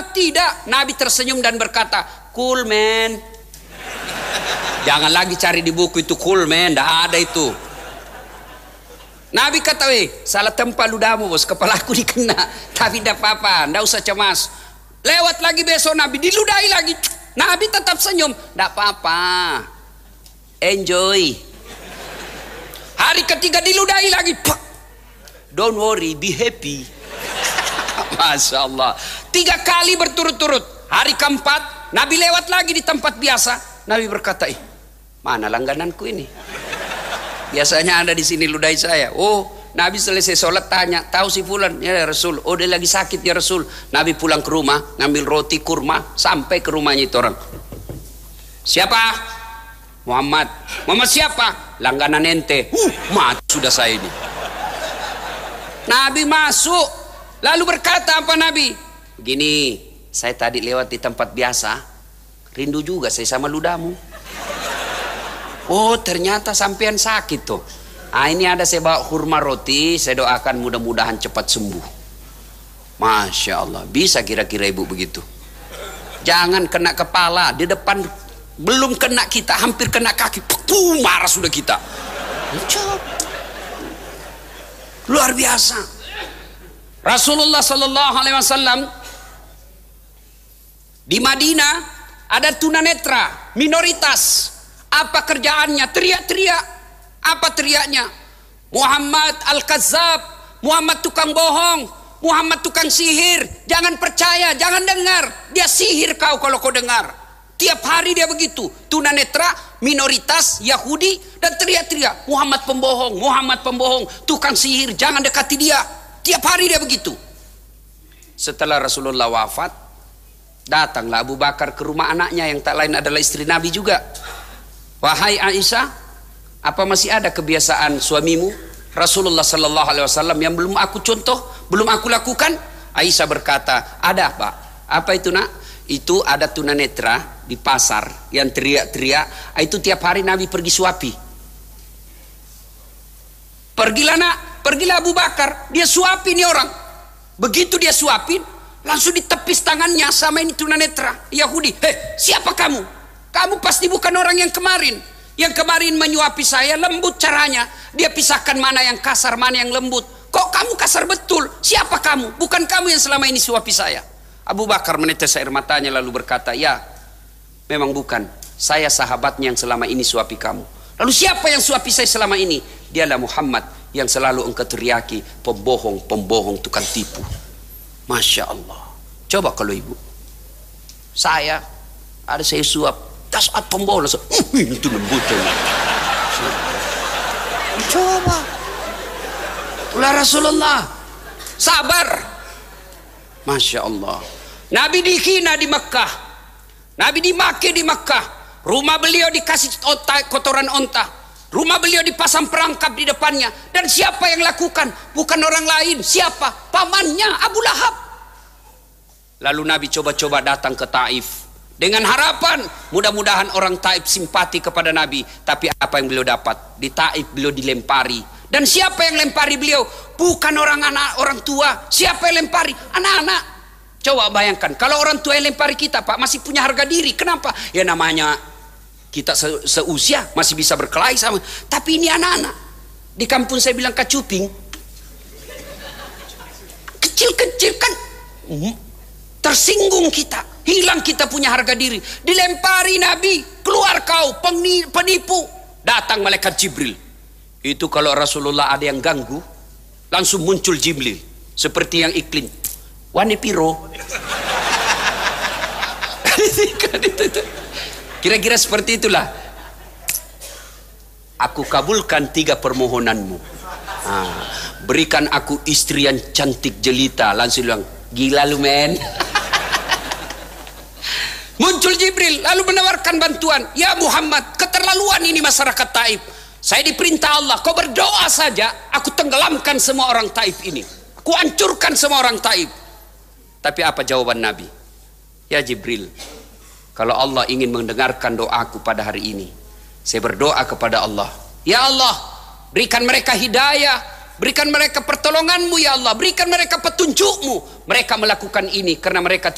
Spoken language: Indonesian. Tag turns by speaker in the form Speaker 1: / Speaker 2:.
Speaker 1: Tidak. Nabi tersenyum dan berkata, cool man. Jangan lagi cari di buku itu cool man, tidak ada itu. Nabi kata, salah tempat ludahmu bos, kepalaku dikena. Tapi tidak apa-apa, tidak usah cemas. Lewat lagi besok Nabi, diludahi lagi. Nabi tetap senyum, tidak apa-apa, enjoy. Hari ketiga diludahi lagi, don't worry, be happy. Masya Allah. 3 kali berturut-turut. Hari keempat Nabi lewat lagi di tempat biasa. Nabi berkata, mana langgananku ini? Biasanya ada di sini ludahi saya. Oh, Nabi selesai sholat tanya, tahu si fulan? Ya Rasul. Oh, dia lagi sakit ya Rasul. Nabi pulang ke rumah, ngambil roti kurma, sampai ke rumahnya itu orang. Siapa? Muhammad. Muhammad siapa? Langganan ente. Mati sudah saya ini. Nabi masuk, lalu berkata apa Nabi? Begini, saya tadi lewat di tempat biasa, rindu juga saya sama ludahmu. Oh, ternyata sampean sakit tuh. Ini ada saya bawa kurma roti, saya doakan mudah-mudahan cepat sembuh. Masya Allah, bisa kira-kira ibu begitu. Jangan kena kepala, di depan belum kena kita, hampir kena kaki, marah sudah kita. Luar biasa. Rasulullah Sallallahu Alaihi Wasallam di Madinah ada tunanetra minoritas. Apa kerjaannya? Teriak-teriak. Apa teriaknya? Muhammad Al-Kazzab, Muhammad tukang bohong, Muhammad tukang sihir. Jangan percaya, jangan dengar. Dia sihir kau kalau kau dengar. Tiap hari dia begitu. Tunanetra minoritas Yahudi dan teriak-teriak, Muhammad pembohong, Muhammad pembohong, tukang sihir, jangan dekati dia. Tiap hari dia begitu. Setelah Rasulullah wafat, datanglah Abu Bakar ke rumah anaknya yang tak lain adalah istri Nabi juga. Wahai Aisyah, apa masih ada kebiasaan suamimu Rasulullah Sallallahu Alaihi Wasallam yang belum aku contoh, belum aku lakukan? Aisyah berkata, ada Pak. Apa itu nak? Itu ada tunanetra di pasar yang teriak-teriak. Itu tiap hari Nabi pergi suapi. Pergilah nak, pergilah Abu Bakar, dia suapi nih orang. Begitu dia suapin, langsung ditepis tangannya sama ini tunanetra Yahudi. Siapa kamu? Kamu pasti bukan orang yang kemarin. Yang kemarin menyuapi saya, lembut caranya. Dia pisahkan mana yang kasar, mana yang lembut. Kok kamu kasar betul? Siapa kamu? Bukan kamu yang selama ini suapi saya. Abu Bakar menetes air matanya lalu berkata, ya memang bukan. Saya sahabatnya yang selama ini suapi kamu. Lalu siapa yang suapi saya selama ini? Dialah Muhammad yang selalu engkau teriaki, pembohong, pembohong, tukang tipu. Masya Allah. Coba kalau ibu, saya ada saya suap, tas pembohong, itu lembutnya. Coba. Ulah Rasulullah sabar. Masya Allah. Nabi dihina di Mekah, Nabi dimaki di Mekah. Rumah beliau dikasih kotoran onta, rumah beliau dipasang perangkap di depannya. Dan siapa yang lakukan? Bukan orang lain. Siapa? Pamannya Abu Lahab. Lalu Nabi coba-coba datang ke Taif dengan harapan mudah-mudahan orang Taif simpati kepada Nabi. Tapi apa yang beliau dapat? Di Taif beliau dilempari. Dan siapa yang lempari beliau? Bukan orang tua. Siapa yang lempari? Anak-anak. Coba bayangkan, kalau orang tua yang lempari kita, Pak, masih punya harga diri. Kenapa? Ya namanya kita seusia, masih bisa berkelahi sama. Tapi ini anak-anak. Di kampung saya bilang kacuping. Kecil-kecil kan. Tersinggung kita. Hilang kita punya harga diri. Dilempari Nabi. Keluar kau, penipu. Datang malaikat Jibril. Itu kalau Rasulullah ada yang ganggu, langsung muncul Jibril. Seperti yang iklim. Wani piro. Kira-kira seperti itulah. Aku kabulkan 3 permohonanmu. Berikan aku istri yang cantik jelita. Langsung bilang, gila lu men. Muncul Jibril lalu menawarkan bantuan. Ya Muhammad, keterlaluan ini masyarakat Taif. Saya diperintah Allah, kau berdoa saja, aku tenggelamkan semua orang Taif ini. Aku hancurkan semua orang Taif. Tapi apa jawaban Nabi? Ya Jibril, kalau Allah ingin mendengarkan doaku pada hari ini, saya berdoa kepada Allah. Ya Allah, berikan mereka hidayah, berikan mereka pertolonganmu ya Allah, berikan mereka petunjukmu. Mereka melakukan ini karena mereka